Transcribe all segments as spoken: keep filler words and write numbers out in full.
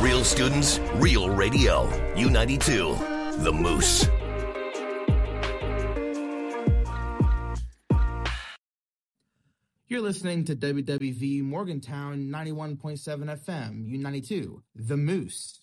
Real students, real radio. U ninety-two, The Moose. You're listening to W W V Morgantown ninety-one point seven F M, U ninety-two, The Moose.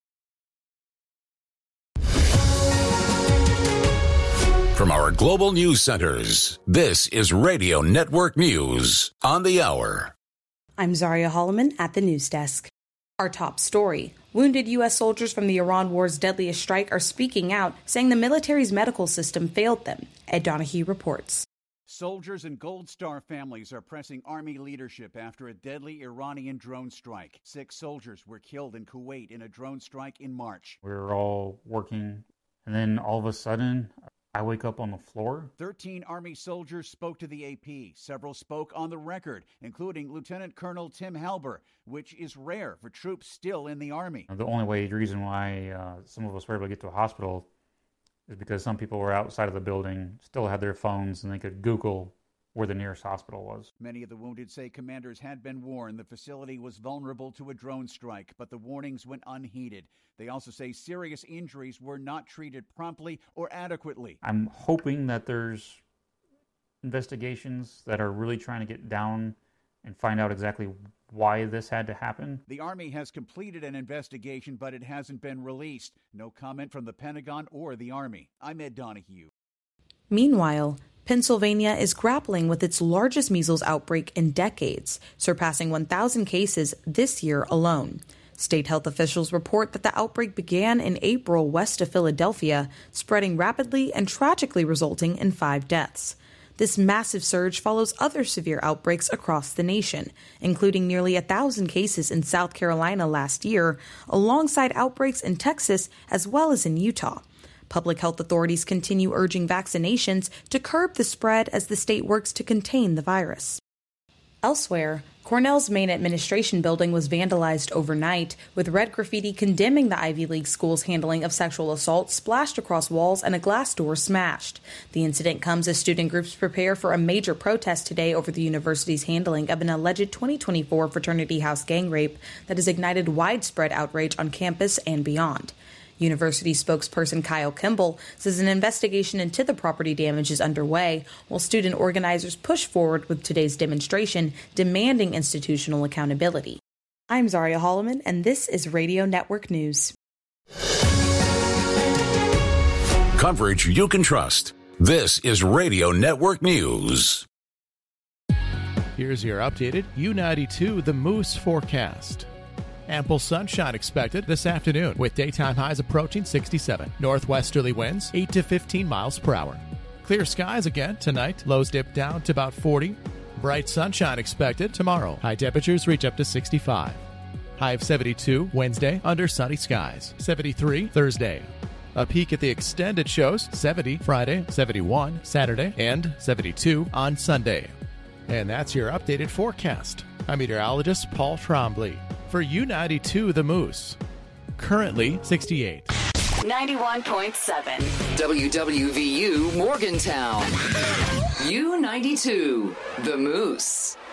From our global news centers, this is Radio Network News on the hour. I'm Zaria Holloman at the news desk. Our top story. Wounded U S soldiers from the Iran war's deadliest strike are speaking out, saying the military's medical system failed them. Ed Donahue reports. Soldiers and Gold Star families are pressing Army leadership after a deadly Iranian drone strike. Six soldiers were killed in Kuwait in a drone strike in March. We were all working, and then all of a sudden, I wake up on the floor. Thirteen Army soldiers spoke to the A P. Several spoke on the record, including Lieutenant Colonel Tim Halber, which is rare for troops still in the Army. The only way, the reason why uh, some of us were able to get to a hospital is because some people were outside of the building, still had their phones, and they could Google where the nearest hospital was. Many of the wounded say commanders had been warned the facility was vulnerable to a drone strike, but the warnings went unheeded. They also say serious injuries were not treated promptly or adequately. I'm hoping that there's investigations that are really trying to get down and find out exactly why this had to happen. The Army has completed an investigation, but it hasn't been released. No comment from the Pentagon or the Army. I'm Ed Donahue. Meanwhile, Pennsylvania is grappling with its largest measles outbreak in decades, surpassing one thousand cases this year alone. State health officials report that the outbreak began in April west of Philadelphia, spreading rapidly and tragically resulting in five deaths. This massive surge follows other severe outbreaks across the nation, including nearly a thousand cases in South Carolina last year, alongside outbreaks in Texas as well as in Utah. Public health authorities continue urging vaccinations to curb the spread as the state works to contain the virus. Elsewhere, Cornell's main administration building was vandalized overnight, with red graffiti condemning the Ivy League school's handling of sexual assault splashed across walls and a glass door smashed. The incident comes as student groups prepare for a major protest today over the university's handling of an alleged twenty twenty-four fraternity house gang rape that has ignited widespread outrage on campus and beyond. University spokesperson Kyle Kimball says an investigation into the property damage is underway, while student organizers push forward with today's demonstration demanding institutional accountability. I'm Zaria Holloman, and this is Radio Network News. Coverage you can trust. This is Radio Network News. Here's your updated U ninety-two The Moose forecast. Ample sunshine expected this afternoon with daytime highs approaching sixty-seven. Northwesterly winds eight to fifteen miles per hour. Clear skies again tonight. Lows dip down to about forty. Bright sunshine expected tomorrow. High temperatures reach up to sixty-five. High of seventy-two Wednesday under sunny skies. seventy-three Thursday. A peak at the extended shows seventy Friday, seventy-one Saturday, and seventy-two on Sunday. And that's your updated forecast. I'm meteorologist Paul Trombley for U ninety-two The Moose. Currently sixty-eight. ninety-one point seven W W V U Morgantown. U ninety-two The Moose.